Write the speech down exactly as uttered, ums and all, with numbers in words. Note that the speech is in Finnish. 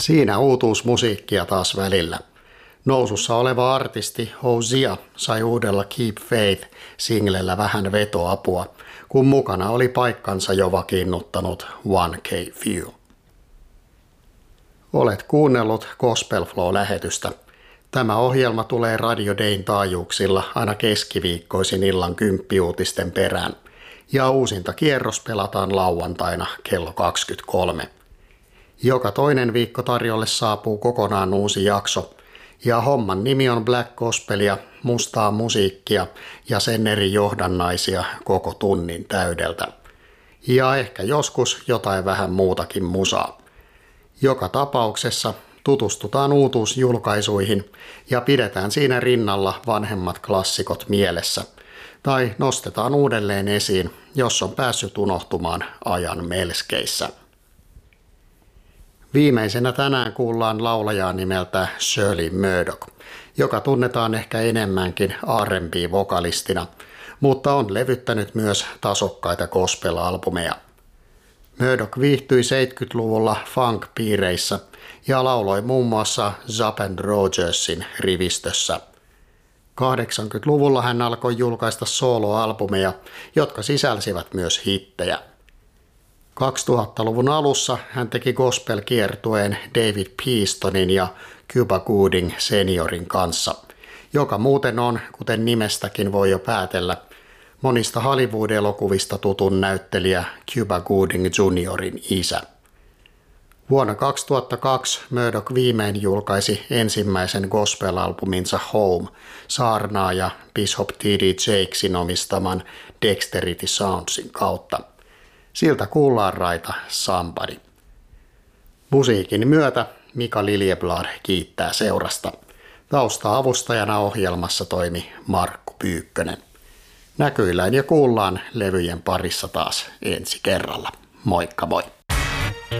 Siinä uutuusmusiikkia taas välillä. Nousussa oleva artisti Hosea sai uudella Keep Faith-singlellä vähän vetoapua, kun mukana oli paikkansa jo vakiinnuttanut one K View. Olet kuunnellut Gospel Flow-lähetystä. Tämä ohjelma tulee Radio Dayn taajuuksilla aina keskiviikkoisin illan kymppiuutisten perään, ja uusinta kierros pelataan lauantaina kello kaksikymmentäkolme. Joka toinen viikko tarjolle saapuu kokonaan uusi jakso, ja homman nimi on Black Gospelia, mustaa musiikkia ja sen eri johdannaisia koko tunnin täydeltä. Ja ehkä joskus jotain vähän muutakin musaa. Joka tapauksessa tutustutaan uutuusjulkaisuihin ja pidetään siinä rinnalla vanhemmat klassikot mielessä. Tai nostetaan uudelleen esiin, jos on päässyt unohtumaan ajan melskeissä. Viimeisenä tänään kuullaan laulajaa nimeltä Shirley Murdock, joka tunnetaan ehkä enemmänkin R and B-vokalistina, mutta on levyttänyt myös tasokkaita gospel-albumeja. Murdock viihtyi seitsemänkymmentäluvulla funk-piireissä ja lauloi muun muassa Zapp and Rogersin rivistössä. kahdeksankymmentäluvulla hän alkoi julkaista soloalbumeja, jotka sisälsivät myös hittejä. kaksituhattaluvun alussa hän teki gospel-kiertueen David Peastonin ja Cuba Gooding seniorin kanssa, joka muuten on, kuten nimestäkin voi jo päätellä, monista Hollywood-elokuvista tutun näyttelijä Cuba Gooding juniorin isä. Vuonna kaksituhattakaksi Murdock viimein julkaisi ensimmäisen gospel-albuminsa Home saarnaaja Bishop T D Jakesin omistaman Dexterity Soundsin kautta. Siltä kuullaan raita Somebody. Musiikin myötä Mika Liljeblad kiittää seurasta. Tausta-avustajana ohjelmassa toimi Markku Pyykkönen. Näkyillään ja kuullaan levyjen parissa taas ensi kerralla. Moikka moi!